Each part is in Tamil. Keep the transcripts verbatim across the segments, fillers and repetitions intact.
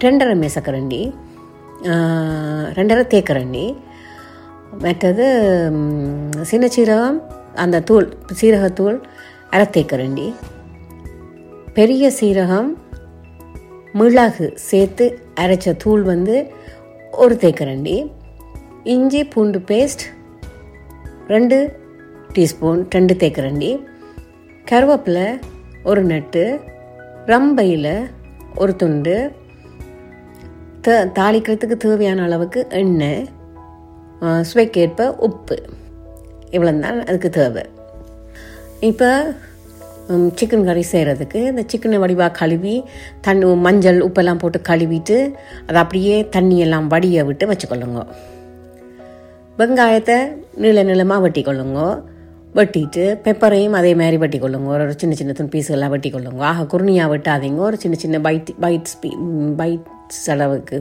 ரெண்டரை மேசக்கரண்டி ரெண்டரை தேக்கரண்டி. மற்றது சின்ன சீரகம் அந்த தூள் சீரகத்தூள் அரை தேக்கரண்டி. பெரிய சீரகம் மிளகு சேர்த்து அரைச்ச தூள் வந்து ஒரு தேக்கரண்டி. இஞ்சி பூண்டு பேஸ்ட் ரெண்டு டீஸ்பூன் ரெண்டு தேக்கரண்டி. கருவேப்பிலை ஒரு நட்டு. ரம்பையில் ஒரு துண்டு. த தாளிக்கிறதுக்கு தேவையான அளவுக்கு எண்ணெய், சுவைக்கேற்ப உப்பு, இவ்வளோ தான் அதுக்கு தேவை. இப்போ சிக்கன் கறி செய்கிறதுக்கு இந்த சிக்கனை வடிவாக கழுவி தண்ணி மஞ்சள் உப்பெல்லாம் போட்டு கழுவிட்டு அதை அப்படியே தண்ணியெல்லாம் வடிய விட்டு வச்சுக்கொள்ளுங்க. வெங்காயத்தை நீள நீளமாக வெட்டி கொள்ளுங்க. வெட்டிட்டு பெப்பரையும் அதே மாதிரி வெட்டி கொள்ளுங்க. ஒரு சின்ன சின்ன துணி பீஸுகள்லாம் வெட்டி கொள்ளுங்க. ஆக குருணியாக வெட்டாதீங்க. ஒரு சின்ன சின்ன பைட் பைட்ஸ் பீ பைட்ஸ் அளவுக்கு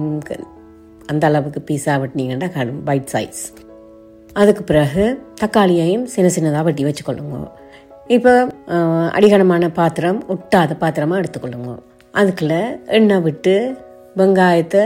அந்த அளவுக்கு பீஸாக வெட்டினீங்கன்னா பைட் சைஸ். அதுக்கு பிறகு தக்காளியையும் சின்ன சின்னதாக வெட்டி வச்சுக்கொள்ளுங்க. இப்போ அடிகனமான பாத்திரம் ஒட்டாத பாத்திரமாக எடுத்துக்கொள்ளுங்க. அதுக்குள்ள எண்ணெய் விட்டு வெங்காயத்தை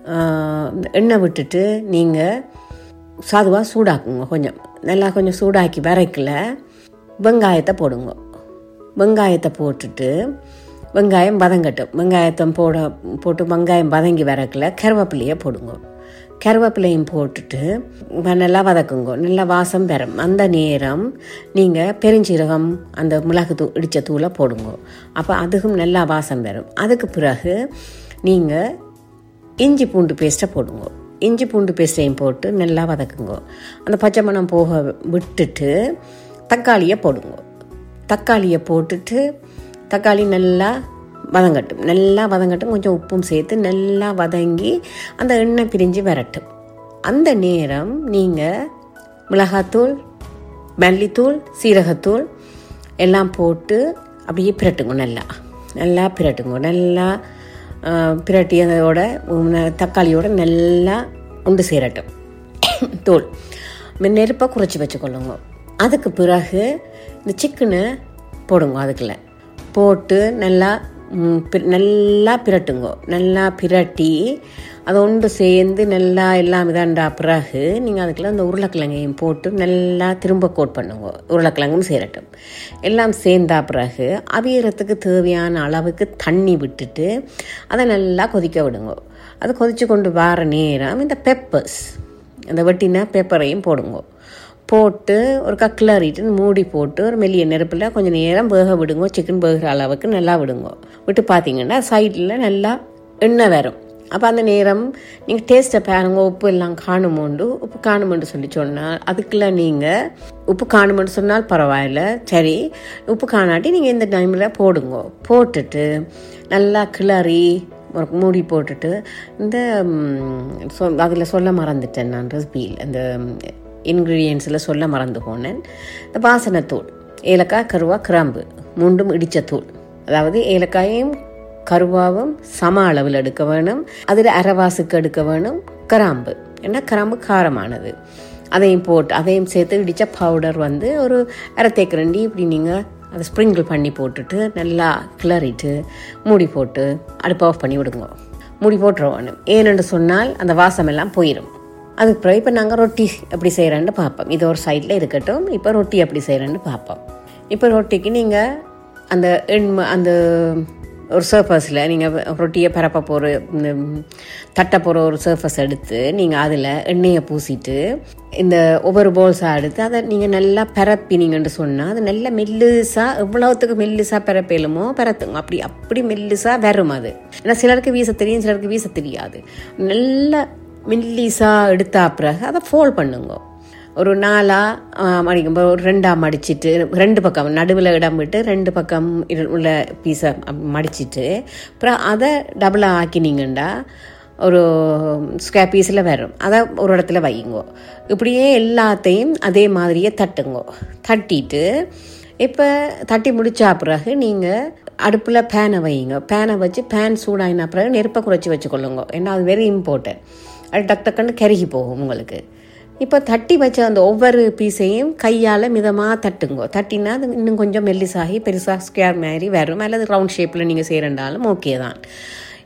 எண்ணெய் விட்டுட்டு நீங்கள் சாதுவாக சூடாக்குங்க. கொஞ்சம் நல்லா கொஞ்சம் சூடாக்கி வரைக்கல வெங்காயத்தை போடுங்க. வெங்காயத்தை போட்டுட்டு வெங்காயம் வதங்கட்டும். வெங்காயத்தை போட போட்டு வெங்காயம் வதங்கி வரக்கல கருவேப்பிலையை போடுங்க. கருவேப்பிலையும் போட்டுட்டு நல்லா வதக்குங்க. நல்லா வாசம் வரும். அந்த நேரம் நீங்கள் பெருஞ்சீரகம் அந்த மிளகு தூ இடித்த தூளை போடுங்க. அப்போ அதுக்கும் நல்லா வாசம் வரும். அதுக்கு பிறகு நீங்கள் இஞ்சி பூண்டு பேஸ்ட்டை போடுங்க. இஞ்சி பூண்டு பேஸ்ட்டையும் போட்டு நல்லா வதக்குங்க. அந்த பச்சை மணம் போக விட்டுட்டு தக்காளியை போடுங்க. தக்காளியை போட்டுட்டு தக்காளி நல்லா வதங்கட்டும். நல்லா வதங்கட்டும். கொஞ்சம் உப்பும் சேர்த்து நல்லா வதங்கி அந்த எண்ணெய் பிரிஞ்சு வரட்டும். அந்த நேரம் நீங்கள் மிளகாத்தூள், மல்லித்தூள், சீரகத்தூள் எல்லாம் போட்டு அப்படியே பிரட்டுங்க. நல்லா நல்லா பிரட்டுங்க. நல்லா பிரட்டி அதோட தக்காளியோட நல்லா உண்டு சேரட்டும் தூள். நெருப்பை குறைச்சி வச்சுக்கொள்ளுங்க. அதுக்கு பிறகு இந்த சிக்கனை போடுங்க. அதுக்குள்ள போட்டு நல்லா நல்லா பிரட்டுங்க. நல்லா பிரட்டி அதை ஒன்று சேர்ந்து நல்லா எல்லாம் இதாண்டா பிறகு நீங்கள் அதுக்குள்ள இந்த உருளைக்கிழங்கையும் போட்டு நல்லா திரும்ப கோட் பண்ணுங்க. உருளைக்கிழங்கும் சேரட்டும். எல்லாம் சேர்ந்தா பிறகு அவியறதுக்கு தேவையான அளவுக்கு தண்ணி விட்டுட்டு அதை நல்லா கொதிக்க விடுங்க. அதை கொதித்து கொண்டு வர நேரம் இந்த பெப்பர்ஸ் அந்த வெட்டினா பெப்பரையும் போடுங்க. போட்டு ஒரு கிளறிட்டு மூடி போட்டு ஒரு மெல்லிய நெருப்பில் கொஞ்சம் நேரம் வேக விடுங்க. சிக்கன் வேகிற அளவுக்கு நல்லா விடுங்க. விட்டு பார்த்தீங்கன்னா சைடில் நல்லா எண்ணெய் வரும். அப்போ அந்த நேரம் நீங்கள் டேஸ்ட்டை பாருங்க. உப்பு எல்லாம் காணுமோண்டு உப்பு காணுமென்று சொல்லி சொன்னால் அதுக்குள்ள நீங்கள் உப்பு காணுமென்று சொன்னால் பரவாயில்ல. சரி, உப்பு காணாட்டி நீங்கள் இந்த டைமில் போடுங்க. போட்டுட்டு நல்லா கிளறி ஒரு மூடி போட்டுட்டு இந்த சொ அதில் சொல்ல மறந்துட்டேன் நான் ரெசிபியில் அந்த இன்க்ரீடியன்ஸில் சொல்ல மறந்து போனேன். இந்த வாசனைத்தூள், ஏலக்காய், கருவா, கிராம்பு மூண்டும் இடித்த தூள். அதாவது ஏலக்காயும் கருவாவும் சம அளவில் எடுக்க வேணும். அதில் அரைவாசுக்கு எடுக்க வேணும் கிராம்பு. ஏன்னா கிராம்பு காரமானது. அதையும் போட்டு அதையும் சேர்த்து இடித்த பவுடர் வந்து ஒரு அரை தேக்கரண்டி இப்படி நீங்கள் அதை ஸ்ப்ரிங்கிள் பண்ணி போட்டுட்டு நல்லா கிளறிட்டு மூடி போட்டு அடுப்பு ஆஃப் பண்ணி விடுங்க. மூடி போட்டுருவோம். ஏனென்று சொன்னால் அந்த வாசமெல்லாம் போயிடும். அதுக்கு பிறகு இப்போ நாங்கள் ரொட்டி எப்படி செய்கிறேன்னு பார்ப்போம். இது ஒரு சைடில் இருக்கட்டும். இப்போ ரொட்டி எப்படி செய்கிறேன்னு பார்ப்போம். இப்போ ரொட்டிக்கு நீங்கள் அந்த எண் அந்த ஒரு சர்ஃபஸில் நீங்கள் ரொட்டியை பரப்ப போகிற தட்டை போகிற ஒரு சர்ஃபஸ் எடுத்து நீங்கள் அதில் எண்ணெயை பூசிட்டு இந்த ஒவ்வொரு போல்ஸாக எடுத்து அதை நீங்கள் நல்லா பரப்பினீங்கன்னு சொன்னால் அது நல்ல மெல்லுசாக எவ்வளோத்துக்கு மெல்லுசாக பரப்பேலுமோ பரத்துங்க. அப்படி அப்படி மெல்லுசாக வரும் அது. ஏன்னா சிலருக்கு வீச தெரியும், சிலருக்கு வீச தெரியாது. நல்லா மெல்லிசா எடுத்தா பிறகு அதை ஃபோல்ட் பண்ணுங்க. ஒரு நாலாக மடிக்கும்போது ஒரு ரெண்டாக மடிச்சுட்டு ரெண்டு பக்கம் நடுவில் இடம் விட்டு ரெண்டு பக்கம் உள்ள பீஸை மடிச்சுட்டு அப்புறம் அதை டபுளாக ஆக்கினீங்கண்டா ஒரு ஸ்கொயர் பீஸில் வரும். அதை ஒரு இடத்துல வையுங்கோ. இப்படியே எல்லாத்தையும் அதே மாதிரியே தட்டுங்கோ. தட்டிட்டு இப்போ தட்டி முடிச்சா பிறகு நீங்கள் அடுப்பில் பேனை வையுங்க. பேனை வச்சு பேன் சூடாகின பிறகு நெருப்பை குறைச்சி வச்சுக்கொள்ளுங்க. ஏன்னா அது வெரி இம்பார்ட்டன்ட். அது டக் டக்குன்னு கருகி போகும் உங்களுக்கு. இப்போ தட்டி வச்ச அந்த ஒவ்வொரு பீஸையும் கையால் மிதமாக தட்டுங்கோ. தட்டினா அது இன்னும் கொஞ்சம் மெல்லிசாகி பெருசாக ஸ்கொயர் மாதிரி வரும். அல்லது ரவுண்ட் ஷேப்பில் நீங்கள் செய்கிறண்டாலும் ஓகே தான்.